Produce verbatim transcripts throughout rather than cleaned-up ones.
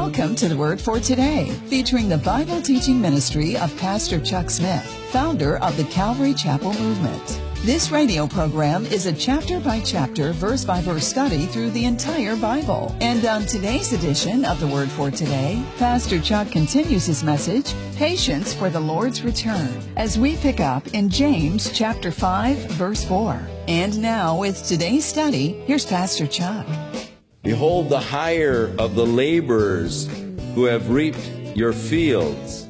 Welcome to the Word for Today, featuring the Bible teaching ministry of Pastor Chuck Smith, founder of the Calvary Chapel Movement. This radio program is a chapter-by-chapter, verse-by-verse study through the entire Bible. And on today's edition of the Word for Today, Pastor Chuck continues his message, Patience for the Lord's Return, as we pick up in James chapter five, verse four. And now, with today's study, here's Pastor Chuck. Behold the hire of the laborers who have reaped your fields,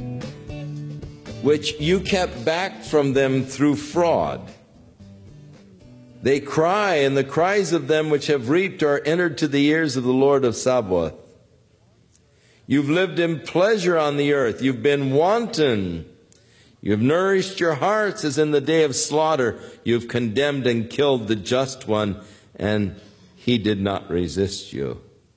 which you kept back from them through fraud. They cry, and the cries of them which have reaped are entered to the ears of the Lord of Sabaoth. You've lived in pleasure on the earth. You've been wanton. You have nourished your hearts as in the day of slaughter. You've condemned and killed the just one, and he did not resist you.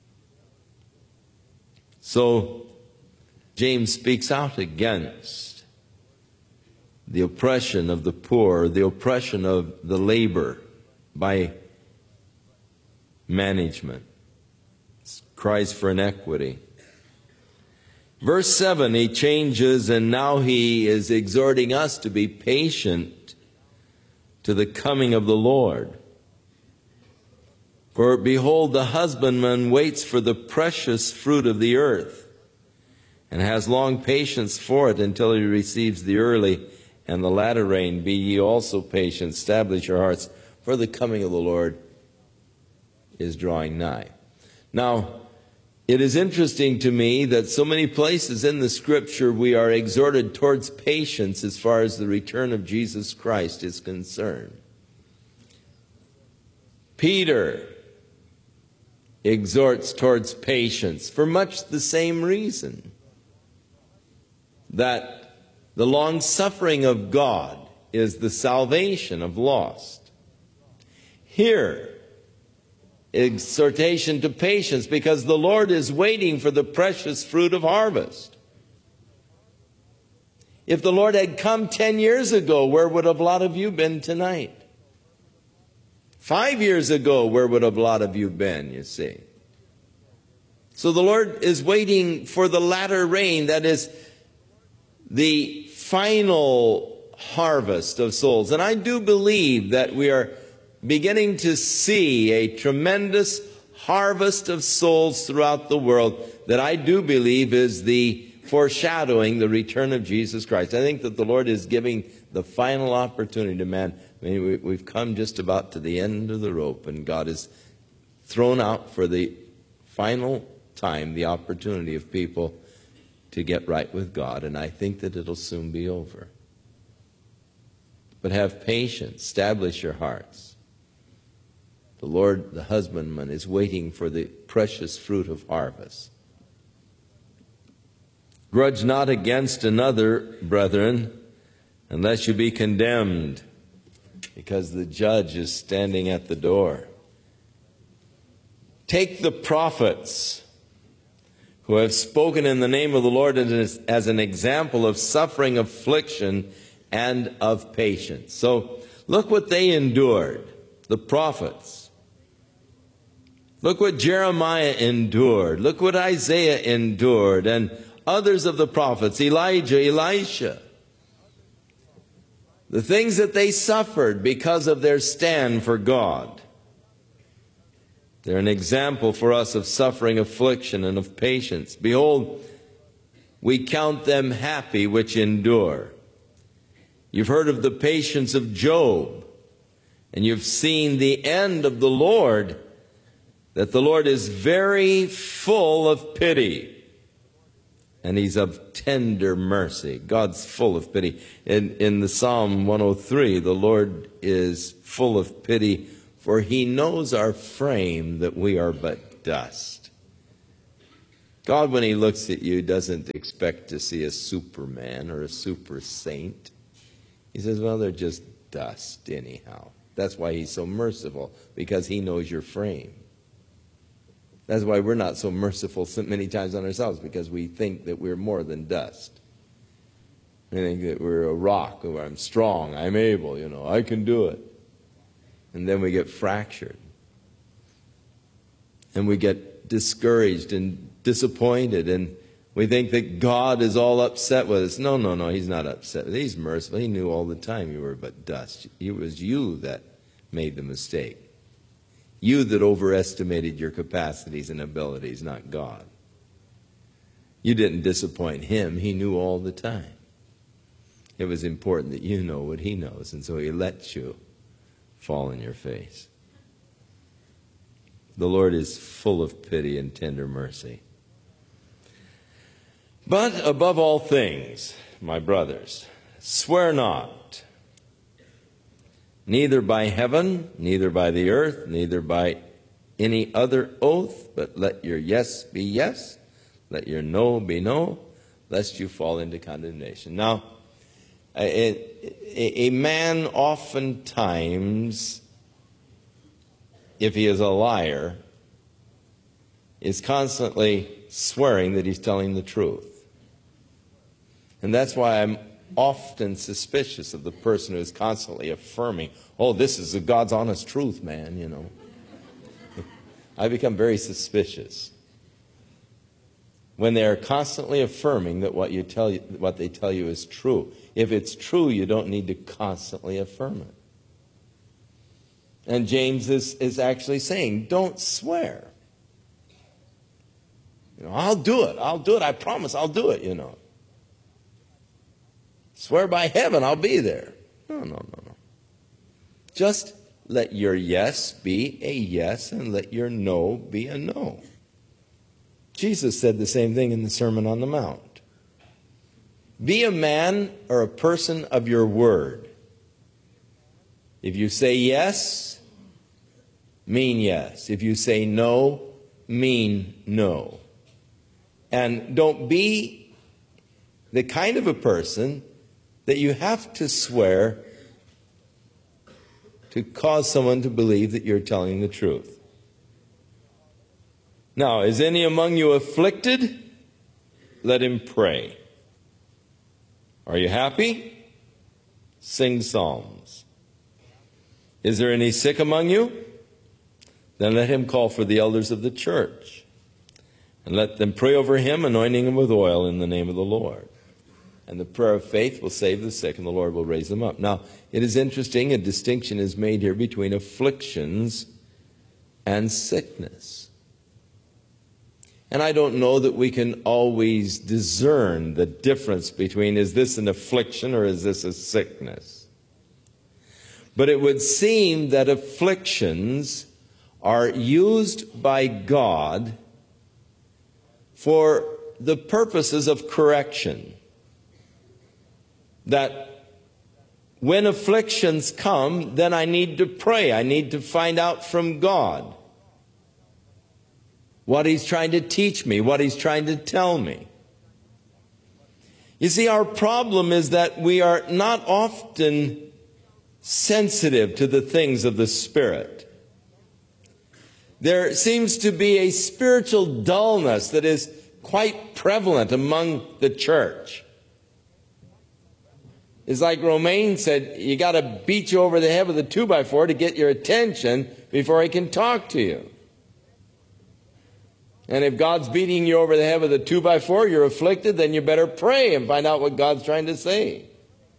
So James speaks out against the oppression of the poor, the oppression of the labor by management. It cries for inequity. Verse seven, he changes, and now he is exhorting us to be patient to the coming of the Lord. For behold, the husbandman waits for the precious fruit of the earth, and has long patience for it until he receives the early and the latter rain. Be ye also patient, establish your hearts, for the coming of the Lord is drawing nigh. Now, it is interesting to me that so many places in the Scripture we are exhorted towards patience as far as the return of Jesus Christ is concerned. Peter exhorts towards patience for much the same reason, that the long-suffering of God is the salvation of lost. Here, exhortation to patience, because the Lord is waiting for the precious fruit of harvest. If the Lord had come ten years ago, where would a lot of you been tonight? Five years ago, where would a lot of you been, you see? So the Lord is waiting for the latter rain, that is the final harvest of souls. And I do believe that we are beginning to see a tremendous harvest of souls throughout the world that I do believe is the foreshadowing the return of Jesus Christ. I think that the Lord is giving the final opportunity to man. I mean, we, we've come just about to the end of the rope, and God has thrown out for the final time the opportunity of people to get right with God, and I think that it'll soon be over. But have patience, establish your hearts. The Lord, the husbandman, is waiting for the precious fruit of harvest. Grudge not against another, brethren, unless you be condemned, because the judge is standing at the door. Take the prophets who have spoken in the name of the Lord as, as an example of suffering, affliction, and of patience. So look what they endured, the prophets. Look what Jeremiah endured. Look what Isaiah endured, and others of the prophets, Elijah, Elisha. The things that they suffered because of their stand for God. They're an example for us of suffering, affliction, and of patience. Behold, we count them happy which endure. You've heard of the patience of Job, and you've seen the end of the Lord, that the Lord is very full of pity, and He's of tender mercy. God's full of pity. In, in the Psalm one oh three, the Lord is full of pity, for He knows our frame, that we are but dust. God, when He looks at you, doesn't expect to see a superman or a super saint. He says, well, they're just dust anyhow. That's why He's so merciful, because He knows your frame. That's why we're not so merciful so many times on ourselves, because we think that we're more than dust. We think that we're a rock, or I'm strong, I'm able, you know, I can do it. And then we get fractured. And we get discouraged and disappointed, and we think that God is all upset with us. No, no, no, he's not upset. He's merciful. He knew all the time you were but dust. It was you that made the mistake. You that overestimated your capacities and abilities, not God. You didn't disappoint him. He knew all the time. It was important that you know what he knows, and so he lets you fall on your face. The Lord is full of pity and tender mercy. But above all things, my brothers, swear not, neither by heaven, neither by the earth, neither by any other oath, but let your yes be yes, let your no be no, lest you fall into condemnation. Now, a, a, a man oftentimes, if he is a liar, is constantly swearing that he's telling the truth. And that's why I'm often suspicious of the person who is constantly affirming, oh, this is the God's honest truth, man, you know. I become very suspicious when they are constantly affirming that what you tell you, what they tell you is true. If it's true, you don't need to constantly affirm it. And James is, is actually saying, don't swear. You know, I'll do it. I'll do it. I promise I'll do it, you know. Swear by heaven I'll be there. No, no, no, no. Just let your yes be a yes and let your no be a no. Jesus said the same thing in the Sermon on the Mount. Be a man or a person of your word. If you say yes, mean yes. If you say no, mean no. And don't be the kind of a person that you have to swear to cause someone to believe that you're telling the truth. Now, is any among you afflicted? Let him pray. Are you happy? Sing psalms. Is there any sick among you? Then let him call for the elders of the church, and let them pray over him, anointing him with oil in the name of the Lord. And the prayer of faith will save the sick, and the Lord will raise them up. Now, it is interesting, a distinction is made here between afflictions and sickness. And I don't know that we can always discern the difference between, is this an affliction or is this a sickness? But it would seem that afflictions are used by God for the purposes of correction. That when afflictions come, then I need to pray. I need to find out from God what he's trying to teach me, what he's trying to tell me. You see, our problem is that we are not often sensitive to the things of the Spirit. There seems to be a spiritual dullness that is quite prevalent among the church. It's like Romaine said, you got to beat you over the head with a two by four to get your attention before he can talk to you. And if God's beating you over the head with a two by four, you're afflicted, then you better pray and find out what God's trying to say.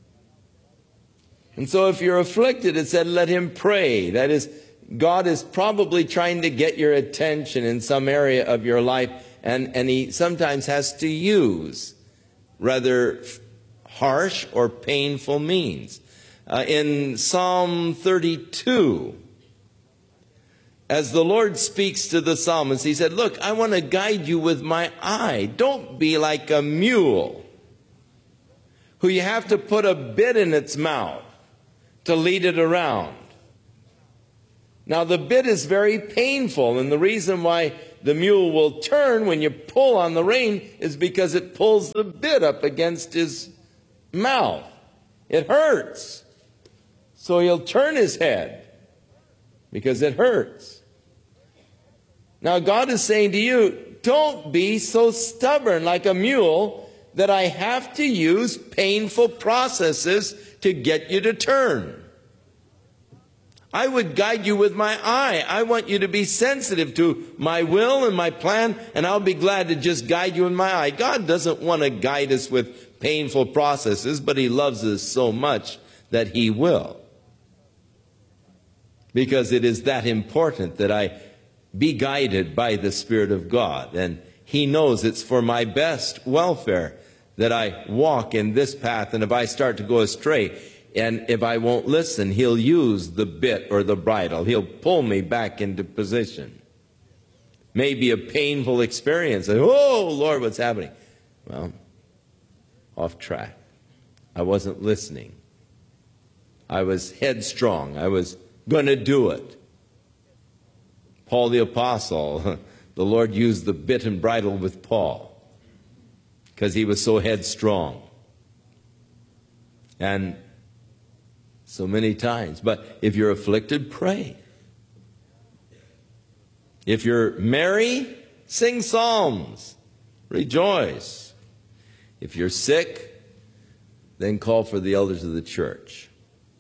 And so if you're afflicted, it said, let him pray. That is, God is probably trying to get your attention in some area of your life, and, and he sometimes has to use rather harsh or painful means. Uh, in Psalm thirty-two, as the Lord speaks to the psalmist, he said, look, I want to guide you with my eye. Don't be like a mule who you have to put a bit in its mouth to lead it around. Now, the bit is very painful, and the reason why the mule will turn when you pull on the rein is because it pulls the bit up against his mouth. It hurts. So he'll turn his head because it hurts. Now, God is saying to you, don't be so stubborn like a mule that I have to use painful processes to get you to turn. I would guide you with my eye. I want you to be sensitive to my will and my plan, and I'll be glad to just guide you in my eye. God doesn't want to guide us with painful processes, but he loves us so much that he will. Because it is that important that I be guided by the Spirit of God. And he knows it's for my best welfare that I walk in this path. And if I start to go astray, and if I won't listen, he'll use the bit or the bridle. He'll pull me back into position. Maybe a painful experience. Oh, Lord, what's happening? Well, off track. I wasn't listening. I was headstrong. I was going to do it. Paul the Apostle, the Lord used the bit and bridle with Paul because he was so headstrong. And so many times. But if you're afflicted, pray. If you're merry, sing psalms. Rejoice. If you're sick, then call for the elders of the church.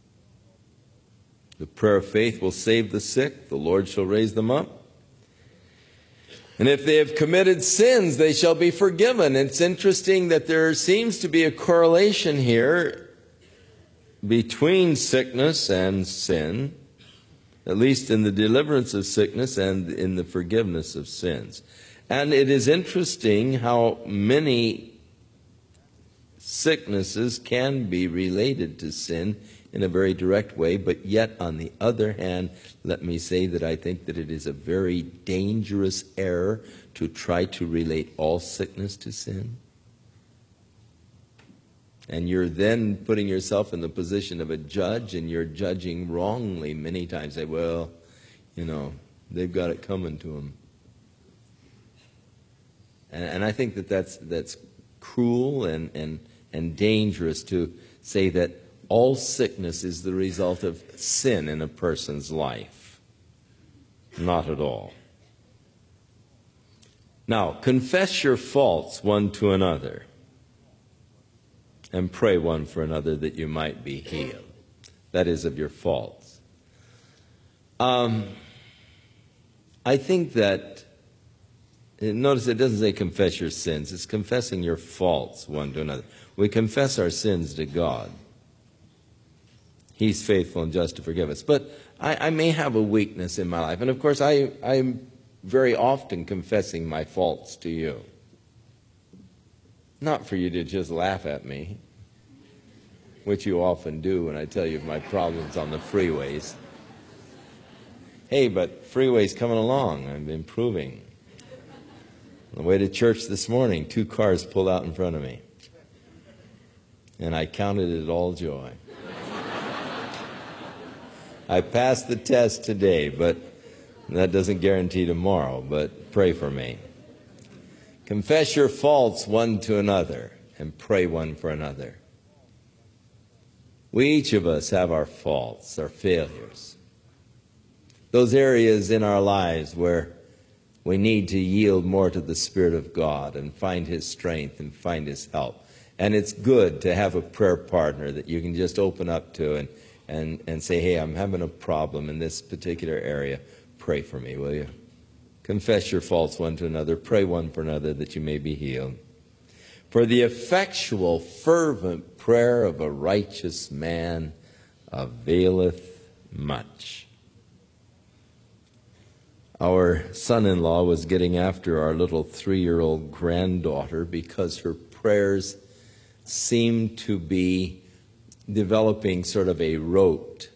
The prayer of faith will save the sick. The Lord shall raise them up. And if they have committed sins, they shall be forgiven. It's interesting that there seems to be a correlation here between sickness and sin, at least in the deliverance of sickness and in the forgiveness of sins. And it is interesting how many sicknesses can be related to sin in a very direct way, but yet, on the other hand, let me say that I think that it is a very dangerous error to try to relate all sickness to sin. And you're then putting yourself in the position of a judge, and you're judging wrongly many times. Say, well, you know, they've got it coming to them. And, and I think that that's, that's cruel and, and, and dangerous to say that all sickness is the result of sin in a person's life. Not at all. Now, confess your faults one to another, and pray one for another that you might be healed. That is, of your faults. Um, I think that, notice it doesn't say confess your sins. It's confessing your faults one to another. We confess our sins to God. He's faithful and just to forgive us. But I, I may have a weakness in my life. And of course, I, I'm very often confessing my faults to you. Not for you to just laugh at me, which you often do when I tell you of my problems on the freeways. Hey, but freeway's coming along. I'm improving. On the way to church this morning, two cars pulled out in front of me. And I counted it all joy. I passed the test today, but that doesn't guarantee tomorrow, but pray for me. Confess your faults one to another and pray one for another. We, each of us, have our faults, our failures. Those areas in our lives where we need to yield more to the Spirit of God and find His strength and find His help. And it's good to have a prayer partner that you can just open up to and, and, and say, hey, I'm having a problem in this particular area. Pray for me, will you? Confess your faults one to another. Pray one for another that you may be healed. For the effectual, fervent prayer of a righteous man availeth much. Our son-in-law was getting after our little three-year-old granddaughter because her prayers seemed to be developing sort of a rote.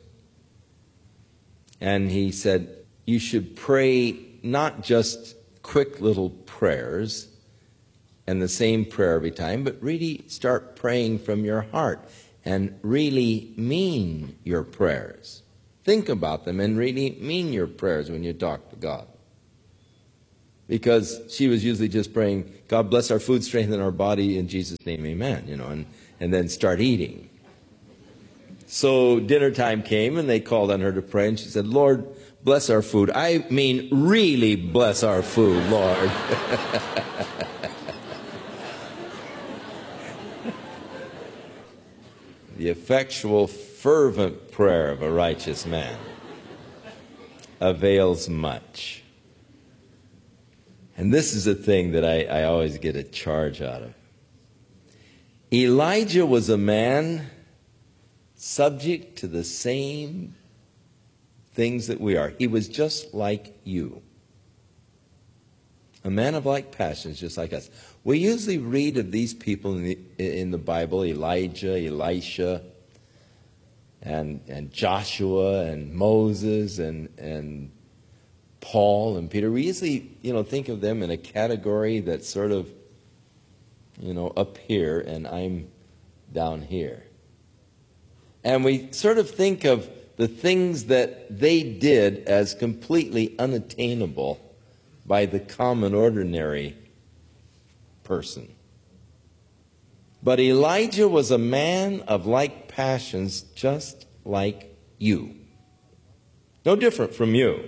And he said, you should pray not just quick little prayers and the same prayer every time, but really start praying from your heart and really mean your prayers. Think about them and really mean your prayers when you talk to God. Because she was usually just praying, God bless our food, strengthen our body, in Jesus' name, amen, you know, and, and then start eating. So dinner time came and they called on her to pray, and she said, Lord, bless our food. I mean, really bless our food, Lord. The effectual, fervent prayer of a righteous man avails much. And this is a thing that I, I always get a charge out of. Elijah was a man subject to the same things that we are. He was just like you. A man of like passions, just like us. We usually read of these people in the, in the Bible, Elijah, Elisha, and, and Joshua, and Moses, and, and Paul, and Peter. We usually, you know, think of them in a category that's sort of, you know, up here, and I'm down here. And we sort of think of the things that they did as completely unattainable by the common, ordinary person. But Elijah was a man of like passions, just like you. No different from you.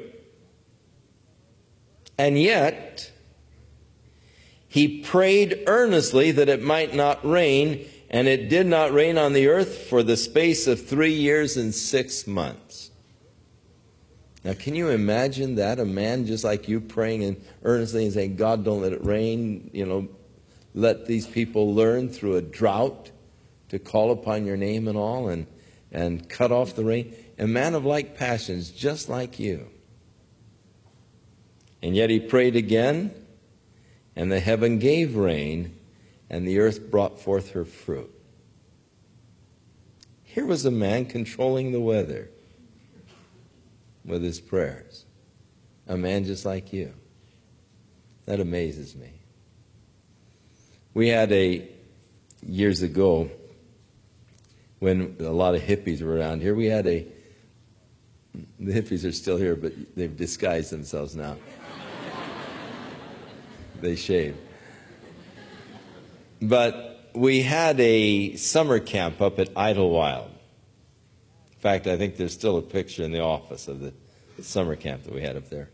And yet, he prayed earnestly that it might not rain, and it did not rain on the earth for the space of three years and six months. Now, can you imagine that? A man just like you praying and earnestly and saying, God, don't let it rain. You know, let these people learn through a drought to call upon your name and all, and, and cut off the rain. A man of like passions, just like you. And yet he prayed again, and the heaven gave rain, and the earth brought forth her fruit. Here was a man controlling the weather with his prayers. A man just like you. That amazes me. We had a, years ago, when a lot of hippies were around here, we had a, the hippies are still here, but they've disguised themselves now. They shave. But we had a summer camp up at Idlewild. In fact, I think there's still a picture in the office of the summer camp that we had up there.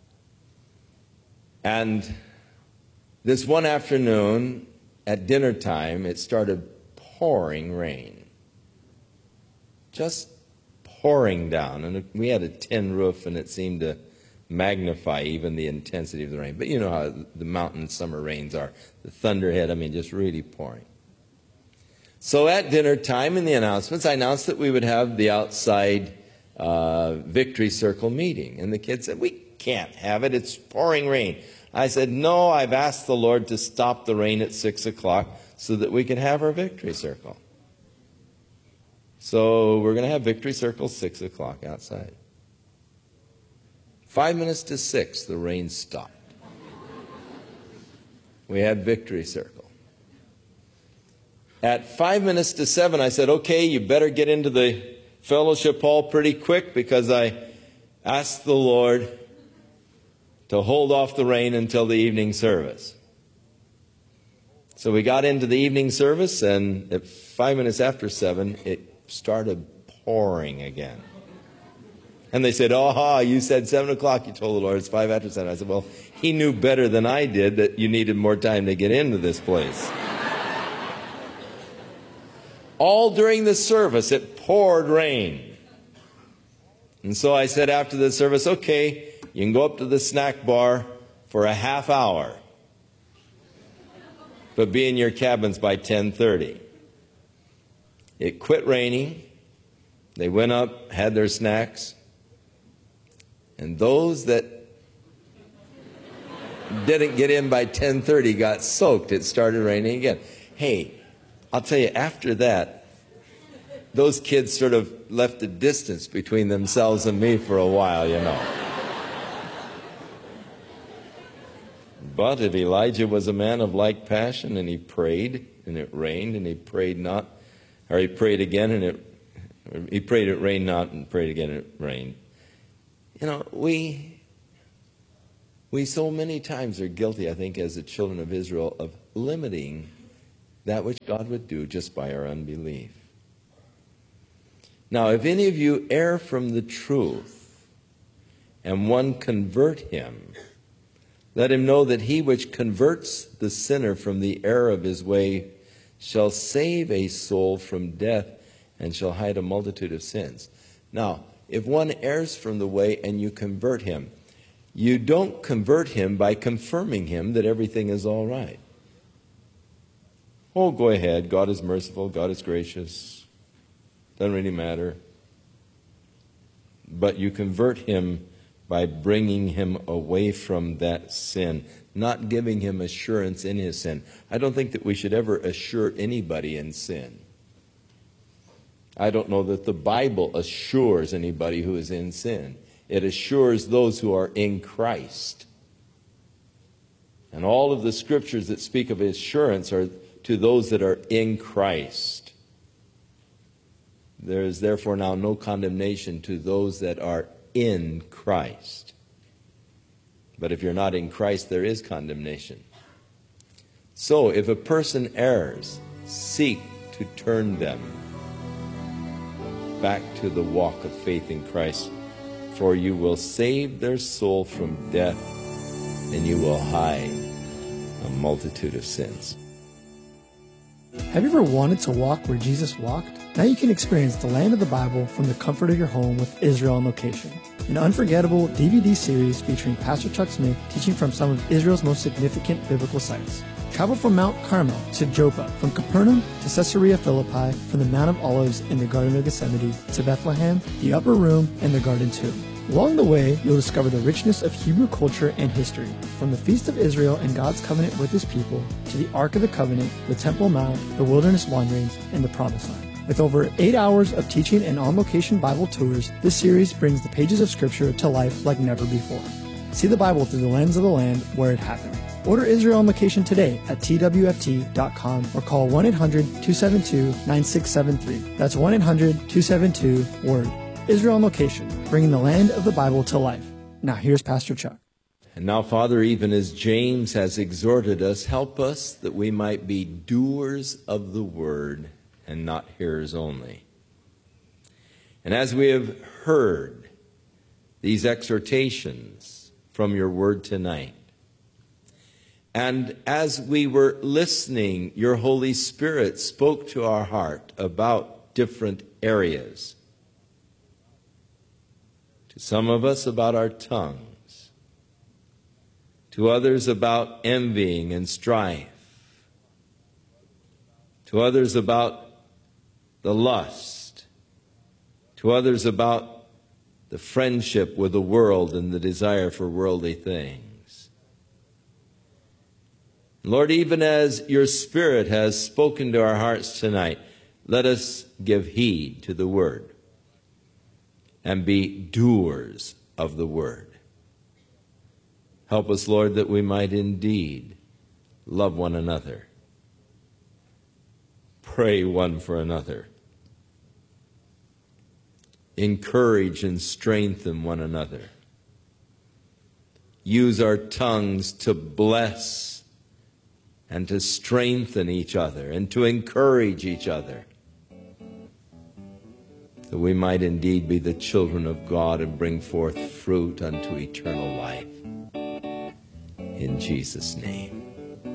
And this one afternoon, at dinner time, it started pouring rain. Just pouring down. And we had a tin roof, and it seemed to magnify even the intensity of the rain. But you know how the mountain summer rains are. The thunderhead, I mean, just really pouring. So at dinner time, in the announcements, I announced that we would have the outside uh, Victory Circle meeting. And the kids said, we can't have it. It's pouring rain. I said, no, I've asked the Lord to stop the rain at six o'clock so that we can have our Victory Circle. So we're going to have Victory Circle six o'clock outside. Five minutes to six, the rain stopped. We had Victory Circle. At five minutes to seven, I said, okay, you better get into the fellowship hall pretty quick, because I asked the Lord to hold off the rain until the evening service. So we got into the evening service, and at five minutes after seven, it started pouring again. And they said, oh, you said seven o'clock. You told the Lord it's five after seven. I said, well, he knew better than I did that you needed more time to get into this place. All during the service, it poured rain. And so I said after the service, okay, you can go up to the snack bar for a half hour, but be in your cabins by ten thirty. It quit raining. They went up, had their snacks. And those that didn't get in by ten thirty got soaked. It started raining again. Hey, I'll tell you, after that, those kids sort of left a distance between themselves and me for a while, you know. But if Elijah was a man of like passion, and he prayed, and it rained, and he prayed not, or he prayed again, and it, he prayed it rained not, and prayed again, and it rained. You know, we, we so many times are guilty, I think, as the children of Israel, of limiting that which God would do just by our unbelief. Now, if any of you err from the truth, and one convert him, let him know that he which converts the sinner from the error of his way shall save a soul from death, and shall hide a multitude of sins. Now, if one errs from the way and you convert him, you don't convert him by confirming him that everything is all right. Oh, go ahead. God is merciful. God is gracious. Doesn't really matter. But you convert him by bringing him away from that sin, not giving him assurance in his sin. I don't think that we should ever assure anybody in sin. I don't know that the Bible assures anybody who is in sin. It assures those who are in Christ. And all of the scriptures that speak of assurance are to those that are in Christ. There is therefore now no condemnation to those that are in Christ. But if you're not in Christ, there is condemnation. So if a person errs, seek to turn them back to the walk of faith in Christ, for you will save their soul from death, and you will hide a multitude of sins. Have you ever wanted to walk where Jesus walked? Now you can experience the land of the Bible from the comfort of your home with Israel on Location, an unforgettable D V D series featuring Pastor Chuck Smith teaching from some of Israel's most significant biblical sites. Travel from Mount Carmel to Joppa, from Capernaum to Caesarea Philippi, from the Mount of Olives in the Garden of Gethsemane to Bethlehem, the Upper Room, and the Garden Tomb. Along the way, you'll discover the richness of Hebrew culture and history, from the Feast of Israel and God's covenant with his people, to the Ark of the Covenant, the Temple Mount, the wilderness wanderings, and the Promised Land. With over eight hours of teaching and on-location Bible tours, this series brings the pages of Scripture to life like never before. See the Bible through the lens of the land where it happened. Order Israel on Location today at T W F T dot com or call one eight hundred, two seven two, nine six seven three. That's one eight hundred, two seven two, WORD. Israel on Location, bringing the land of the Bible to life. Now here's Pastor Chuck. And now, Father, even as James has exhorted us, help us that we might be doers of the word and not hearers only. And as we have heard these exhortations from your word tonight, and as we were listening, your Holy Spirit spoke to our heart about different areas. To some of us about our tongues. To others about envying and strife. To others about the lust. To others about the friendship with the world and the desire for worldly things. Lord, even as your Spirit has spoken to our hearts tonight, let us give heed to the word and be doers of the word. Help us, Lord, that we might indeed love one another, pray one for another, encourage and strengthen one another, use our tongues to bless and to strengthen each other and to encourage each other, that we might indeed be the children of God and bring forth fruit unto eternal life. In Jesus' name,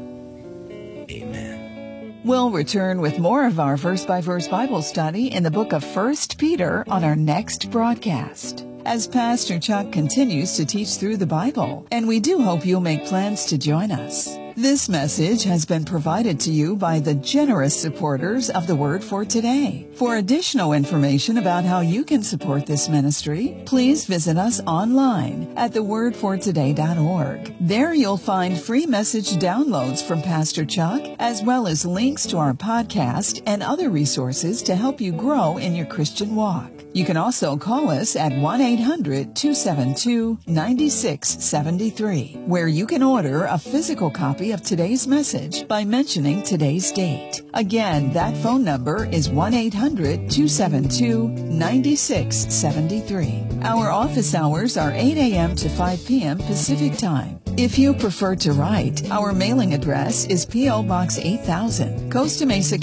amen. We'll return with more of our verse-by-verse Bible study in the book of First Peter on our next broadcast, as Pastor Chuck continues to teach through the Bible, and we do hope you'll make plans to join us. This message has been provided to you by the generous supporters of the Word for Today. For additional information about how you can support this ministry, please visit us online at the word for today dot org. There you'll find free message downloads from Pastor Chuck, as well as links to our podcast and other resources to help you grow in your Christian walk. You can also call us at one eight hundred, two seven two, nine six seven three, where you can order a physical copy of today's message by mentioning today's date. Again, that phone number is one eight hundred, two seven two, nine six seven three. Our office hours are eight a.m. to five p.m. Pacific Time. If you prefer to write, our mailing address is P O. Box eight thousand, Costa Mesa,